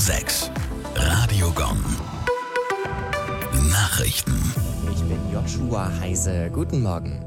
6. Radio Gong. Nachrichten. Ich bin Joshua Heise. Guten Morgen.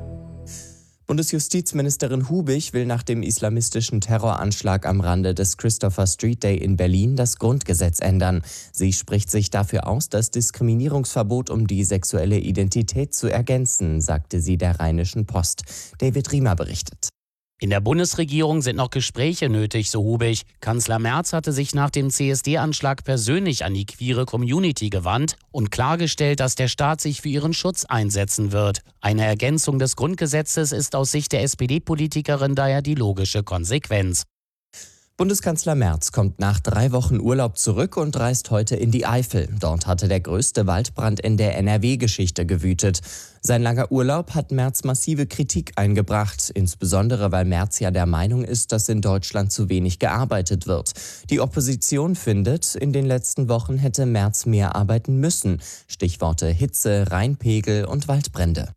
Bundesjustizministerin Hubig will nach dem islamistischen Terroranschlag am Rande des Christopher Street Day in Berlin das Grundgesetz ändern. Sie spricht sich dafür aus, das Diskriminierungsverbot um die sexuelle Identität zu ergänzen, sagte sie der Rheinischen Post. David Riemer berichtet. In der Bundesregierung sind noch Gespräche nötig, so Hubig. Kanzler Merz hatte sich nach dem CSD-Anschlag persönlich an die queere Community gewandt und klargestellt, dass der Staat sich für ihren Schutz einsetzen wird. Eine Ergänzung des Grundgesetzes ist aus Sicht der SPD-Politikerin daher die logische Konsequenz. Bundeskanzler Merz kommt nach 3 Wochen Urlaub zurück und reist heute in die Eifel. Dort hatte der größte Waldbrand in der NRW-Geschichte gewütet. Sein langer Urlaub hat Merz massive Kritik eingebracht, insbesondere weil Merz ja der Meinung ist, dass in Deutschland zu wenig gearbeitet wird. Die Opposition findet, in den letzten Wochen hätte Merz mehr arbeiten müssen. Stichworte Hitze, Rheinpegel und Waldbrände.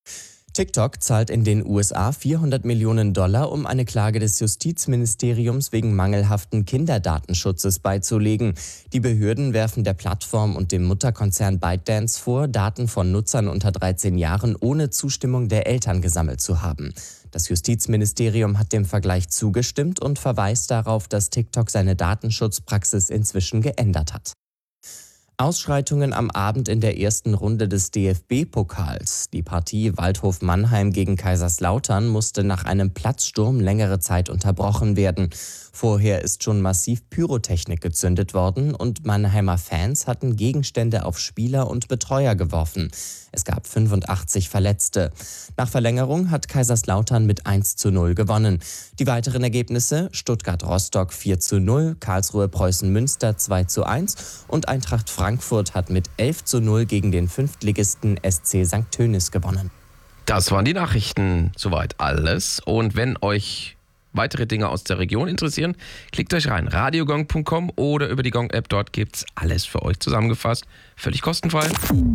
TikTok zahlt in den USA $400 Millionen, um eine Klage des Justizministeriums wegen mangelhaften Kinderdatenschutzes beizulegen. Die Behörden werfen der Plattform und dem Mutterkonzern ByteDance vor, Daten von Nutzern unter 13 Jahren ohne Zustimmung der Eltern gesammelt zu haben. Das Justizministerium hat dem Vergleich zugestimmt und verweist darauf, dass TikTok seine Datenschutzpraxis inzwischen geändert hat. Ausschreitungen am Abend in der ersten Runde des DFB-Pokals. Die Partie Waldhof Mannheim gegen Kaiserslautern musste nach einem Platzsturm längere Zeit unterbrochen werden. Vorher ist schon massiv Pyrotechnik gezündet worden und Mannheimer Fans hatten Gegenstände auf Spieler und Betreuer geworfen. Es gab 85 Verletzte. Nach Verlängerung hat Kaiserslautern mit 1:0 gewonnen. Die weiteren Ergebnisse: Stuttgart-Rostock 4:0, Karlsruhe-Preußen-Münster 2:1 und Eintracht Frankfurt hat mit 11:0 gegen den Fünftligisten SC St. Tönis gewonnen. Das waren die Nachrichten. Soweit alles. Und wenn euch weitere Dinge aus der Region interessieren, klickt euch rein. radiogong.com oder über die Gong-App. Dort gibt's alles für euch zusammengefasst. Völlig kostenfrei.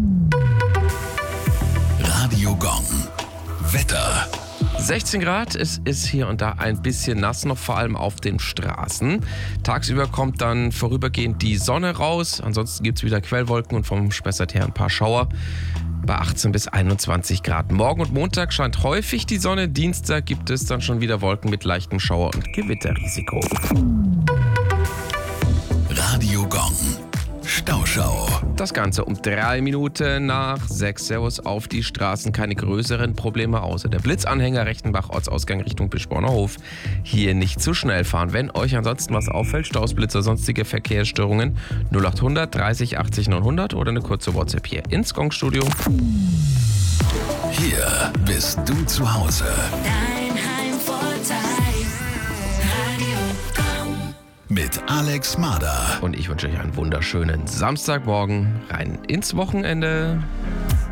Radio Gong. Wetter. 16 Grad, es ist hier und da ein bisschen nass, noch vor allem auf den Straßen. Tagsüber kommt dann vorübergehend die Sonne raus, ansonsten gibt es wieder Quellwolken und vom Spessart her ein paar Schauer bei 18 bis 21 Grad. Morgen und Montag scheint häufig die Sonne, Dienstag gibt es dann schon wieder Wolken mit leichtem Schauer- und Gewitterrisiko. Radio Gong. Stauschau. Das Ganze um 3 Minuten nach 6. Servus auf die Straßen. Keine größeren Probleme außer der Blitzanhänger Rechtenbach Ortsausgang Richtung Bischborner Hof. Hier nicht zu schnell fahren. Wenn euch ansonsten was auffällt, Staus, Blitzer, sonstige Verkehrsstörungen, 0800 30 80 900 oder eine kurze WhatsApp hier ins Gong-Studio. Hier bist du zu Hause. Dein Heimvorteil. Radio Gong. Mit Alex Mader. Und ich wünsche euch einen wunderschönen Samstagmorgen. Rein ins Wochenende.